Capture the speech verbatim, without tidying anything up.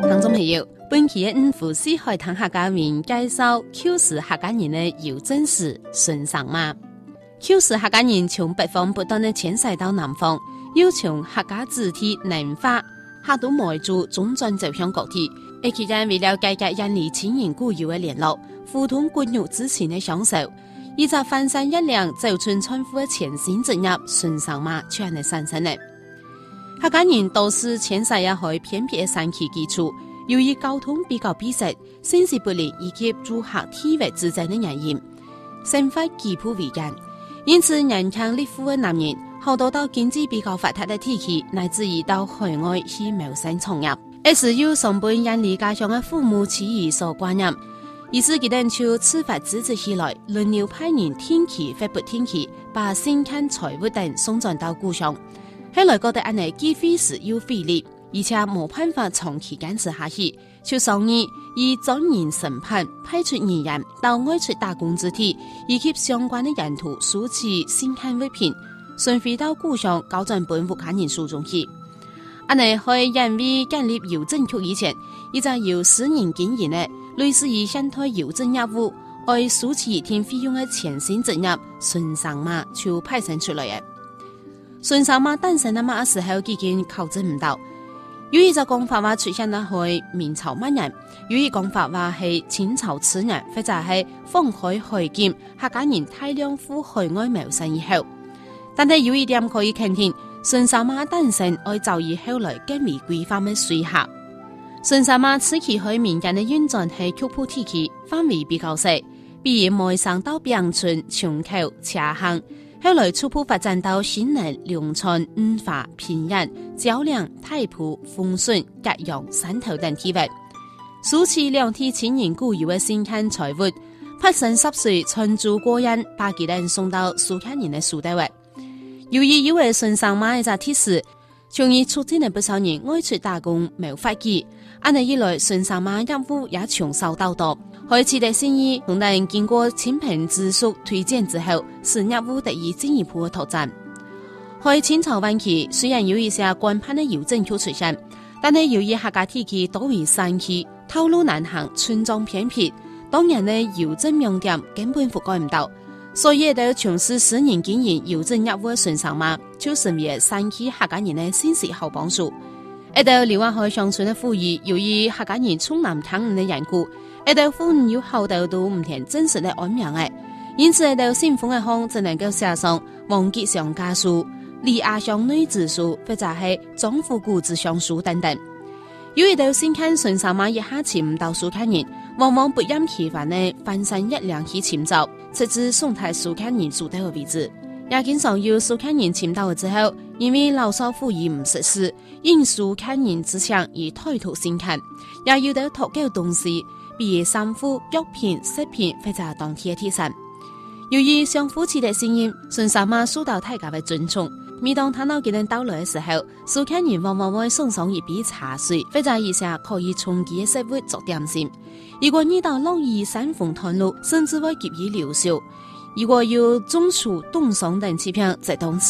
聽眾朋友，本期嘅五湖四海灘客家為介紹 Q 氏客家人嘅郵政史順生媽。Q 氏客家人從北方不斷嘅遷徙到南方，又從客家子弟南化，客到梅州中轉走向各地。一期間為了改革人力千年古謠嘅聯絡，互通骨肉之情嘅相守，以及翻山一嶺走春穿富嘅前線進入順生媽全嘅產生嘅。客家人都是遷徙也去偏僻嘅山區居住，由於交通比較逼塞，城市不利以及住客體位之間的原因，生活幾乎為艱。因此，年輕力富嘅男人好多到經濟比較發達的地區，乃至於到海外去謀生創業。而是由上輩人力家鄉嘅父母妻兒所觀念，於是佢哋就自發組織起來，輪流派人天期或不天期，把先刊財物等送轉到故鄉。後來覺得安尼既費時又費力，而且冇辦法長期堅持下去，就商議以專人審判，派出人員到外出打工之地，以及相關的沿途收取先刊物品，順飛到故鄉交轉本戶家人手中去。安尼喺因為建立郵政局以前，一直由私人經營的類似於現代郵政業務，為收取一天費用的前線職業順生媽就派生出來嘅。順生媽誕生那麼嘅時候，已經考證唔到。有一個講法話出現咗係明朝末年，有一個講法話係清朝次年，或者係放開海禁，客家人大量赴海外謀生以後。但係有一點可以肯定，順生媽誕生愛早於後來更為規範嘅水客。順生媽此期喺民間嘅運轉係曲阜地區，範圍比較細，比如梅山到邊村、松口、茶行。後來初步發展到新寧、龍川、五華、平陽、蕉嶺、太埔、豐順、隔陽、汕頭等地域，收取兩地千年古謠嘅先刊財物，八成十歲傳祖過人，把佢哋送到蘇客人嘅書袋位。由於以為順生媽一隻貼士，從而促進了不少人外出打工謀發跡。按呢一來，順生媽業務也從少到多。開始的生意，可能經過親朋直屬推薦之後，使業務得以進一步的拓展。喺清朝晚期，雖然有一些官派的郵政局出現，但係由於客家地區多為山區，道路難行，村莊偏僻，當然呢郵政網點根本覆蓋唔到，所以都從事私人經營郵政業務嘅順生媽，就成為山區客家人的信息好幫手。一到另外喺鄉村的富裕，由於客家人充滿貪念的緣故。一到婦女有好多都唔聽真實的安名嘅，因此一到信封嘅行只能夠寫上王吉祥家書、李阿祥女子書或者係張富古子祥書等等。有一到先刊順生媽一下簽唔到蘇客人，往往不厭其煩呢翻山一兩去簽走，直至送太蘇客人住得嘅位置。也經常有蘇客人簽到之後，因為老少婦孺唔識字，因蘇客人之強而抬頭先刊，也有得託嘅東西。比如衫褲、藥品、飾品或者當天嘅貼身。由於相夫妻的聲音，順生媽受到大家嘅尊重。每當睇到佢哋到來嘅時候，蘇客人往往會送上一杯茶水，或者一些可以充飢嘅食物作點心。如果遇到落雨、山風斷路，甚至會給予留宿。如果有中暑、凍傷等疾病，則當